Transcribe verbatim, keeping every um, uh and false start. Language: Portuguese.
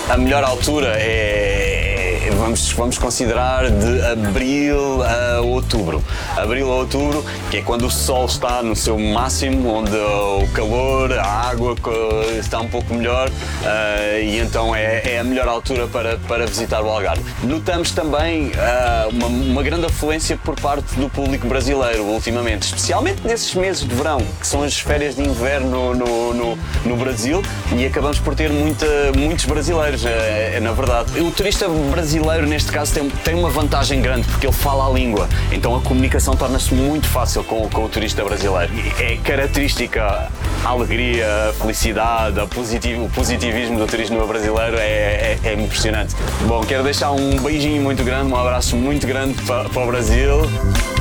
A melhor altura é, vamos, vamos considerar de abril a outubro. Abril a outubro, que é quando o sol está no seu máximo, onde o calor, a água está um pouco melhor uh, e então é, é a melhor altura para, para visitar o Algarve. Notamos também uh, uma, uma grande afluência por parte do público brasileiro ultimamente, especialmente nesses meses de verão, que são as férias de inverno no, no, no Brasil, e acabamos por ter muita, muitos brasileiros, é, é, na verdade. O turista brasileiro, neste caso, tem, tem uma vantagem grande, porque ele fala a língua, então a comunicação torna-se muito fácil com, com o turista brasileiro. É característica a alegria, a felicidade, a positivo, o positivismo do turismo brasileiro é, é, é impressionante. Bom, quero deixar um beijinho muito grande, um abraço muito grande para, para o Brasil.